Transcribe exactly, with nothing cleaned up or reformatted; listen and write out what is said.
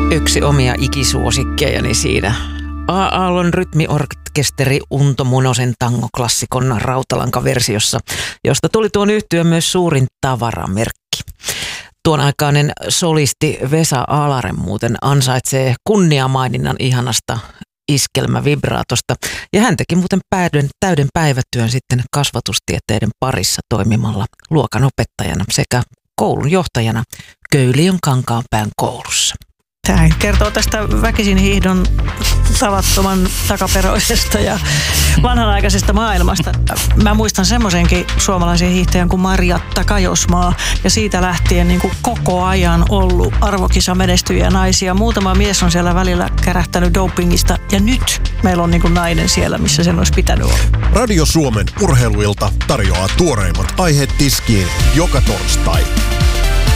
Yksi omia ikisuosikkejani siinä. A. Aallon rytmiorkesteri Unto Munosen tangoklassikon rautalankaversiossa, josta tuli tuon yhtyön myös suurin tavaramerkki. Tuon aikainen solisti Vesa Alare muuten ansaitsee kunniamaininnan ihanasta iskelmävibraatosta. Ja hän teki muuten päivän, täyden päivätyön sitten kasvatustieteiden parissa toimimalla luokanopettajana sekä koulun johtajana Köyliön Kankaanpään koulussa. Tämä kertoo tästä väkisin hiihdon tavattoman takaperoisesta ja vanhanaikaisesta maailmasta. Mä muistan semmoisenkin suomalaisen hiihtäjän kuin Marjatta Kajosmaa ja siitä lähtien niin kuin koko ajan ollut arvokisamenestyjiä naisia. Muutama mies on siellä välillä kärähtänyt dopingista ja nyt meillä on niin kuin nainen siellä, missä sen olisi pitänyt olla. Radio Suomen urheiluilta tarjoaa tuoreimmat aiheet tiskiin joka torstai.